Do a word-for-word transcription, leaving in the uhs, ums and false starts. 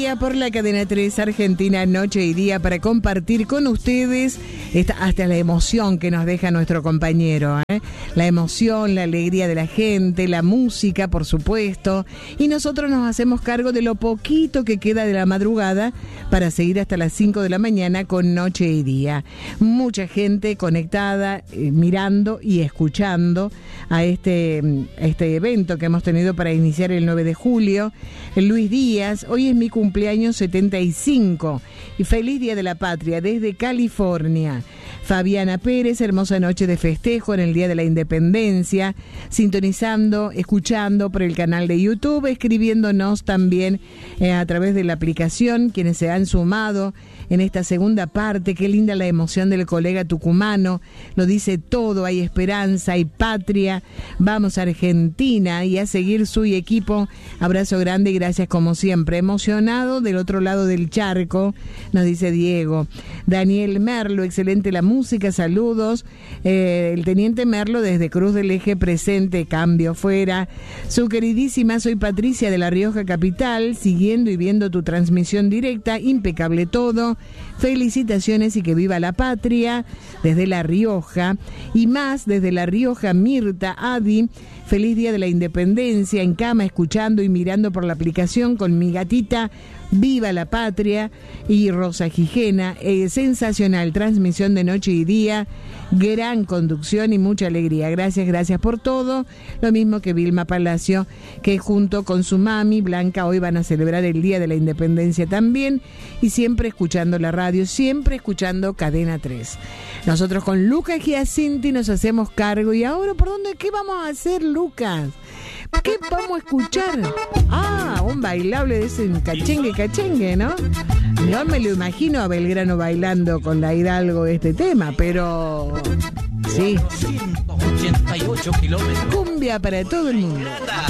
día por la cadena tres Argentina, noche y día, para compartir con ustedes esta, hasta la emoción que nos deja nuestro compañero, ¿eh? La emoción, la alegría de la gente, la música, por supuesto, y nosotros nos hacemos cargo de lo poquito que queda de la madrugada para seguir hasta las cinco de la mañana con noche y día. Mucha gente conectada, eh, mirando y escuchando a este, este evento que hemos tenido para iniciar el nueve de julio. Luis Díaz, hoy es mi cumpleaños setenta y cinco y feliz Día de la Patria desde California. Fabiana Pérez, hermosa noche de festejo en el Día de la Independencia, sintonizando, escuchando por el canal de YouTube, escribiéndonos también eh, a través de la aplicación, quienes se han sumado en esta segunda parte. Qué linda la emoción del colega tucumano, lo dice todo, hay esperanza, hay patria, vamos a Argentina y a seguir su equipo. Abrazo grande y gracias como siempre. Emocionado del otro lado del charco, nos dice Diego. Daniel Merlo, excelente la música, saludos. Eh, el teniente Merlo desde Cruz del Eje presente, cambio fuera. Su queridísima, soy Patricia de La Rioja Capital, siguiendo y viendo tu transmisión directa, impecable todo. Felicitaciones y que viva la patria desde La Rioja. Y más desde La Rioja, Mirta, Adi, feliz Día de la Independencia, en cama, escuchando y mirando por la aplicación con mi gatita, viva la patria. Y Rosa Gijena, eh, sensacional transmisión de noche y día, gran conducción y mucha alegría, gracias, gracias por todo. Lo mismo que Vilma Palacio, que junto con su mami Blanca hoy van a celebrar el Día de la Independencia también, y siempre escuchando la radio, siempre escuchando Cadena tres. Nosotros con Lucas Giacinti nos hacemos cargo. Y ahora, ¿por dónde? ¿Qué vamos a hacer, Lucas? ¿Qué vamos a escuchar? Ah, un bailable de ese cachengue, cachengue, ¿no? No me lo imagino a Belgrano bailando con la Hidalgo este tema, pero sí. Cumbia para todo el mundo.